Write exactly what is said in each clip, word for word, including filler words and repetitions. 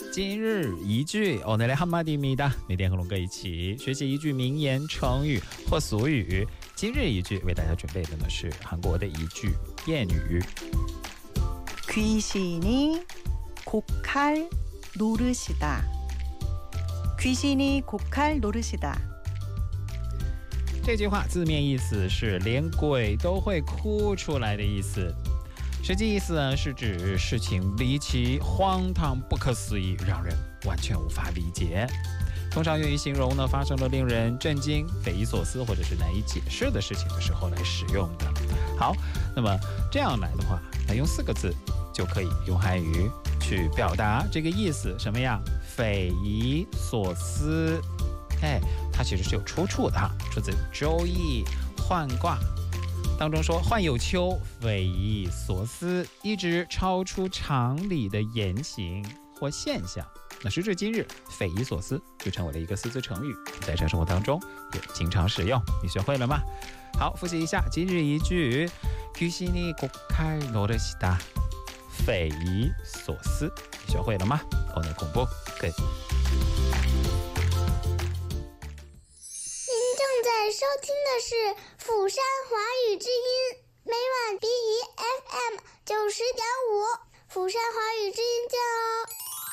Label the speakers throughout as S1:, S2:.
S1: 今日一句오늘의 한마디입니다。每天和龙哥一起学习一句名言、成语或俗语。今日一句为大家准备的呢是韩国的一句谚语。
S2: 귀신이 곡할 노릇이다. 귀신이 곡할 노릇이다.
S1: 这句话字面意思是连鬼都会哭出来的意思，实际意思呢是指事情离奇、荒唐、不可思议，让人完全无法理解。通常用于形容呢发生了令人震惊、匪夷所思或者是难以解释的事情的时候来使用的。好，那么这样来的话，那用四个字就可以用汉语去表达这个意思，什么呀？匪夷所思。哎，它其实是有出处的哈，出自《周易》涣卦当中说：“涣有丘，匪夷所思，一直超出常理的言行或现象。”那时至今日，匪夷所思就成为了一个四字成语，在日常生活当中也经常使用。你学会了吗？好，复习一下今日一句：귀신이 곡할 노릇이다。匪夷所思，你学会了吗？오늘 공부 끝。
S3: 正在收听的是釜山华语之音，每晚 B E F M 九十点五，釜山华语之音见哦。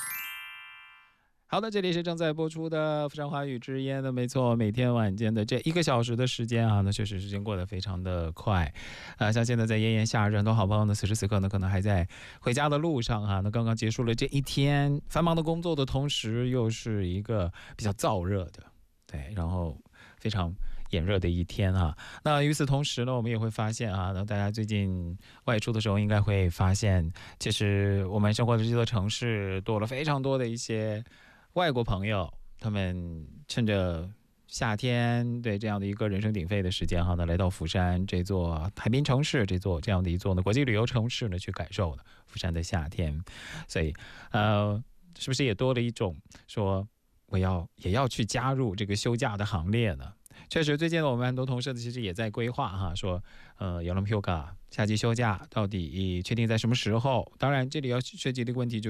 S1: 好的，这里是正在播出的釜山华语之音的，没错，每天晚间的这一个小时的时间啊，那确实时间过得非常的快，呃，像现在在炎炎夏日，很多好朋友呢，此时此刻呢，可能还在回家的路上啊，那刚刚结束了这一天繁忙的工作的同时，又是一个比较燥热的，对，然后非常炎热的一天啊。那与此同时呢，我们也会发现啊，那大家最近外出的时候应该会发现，其实我们生活的这座城市多了非常多的一些外国朋友，他们趁着夏天对这样的一个人声鼎沸的时间哈呢，来到釜山这座海滨城市，这座这样的一座呢国际旅游城市呢，去感受呢釜山的夏天。所以呃，是不是也多了一种说我要也要去加入这个休假的行列呢？确实，最近我们很多同事其实也在规划哈，说呃여름휴가夏季休假到底确定在什么时候？当然，这里要涉及的问题就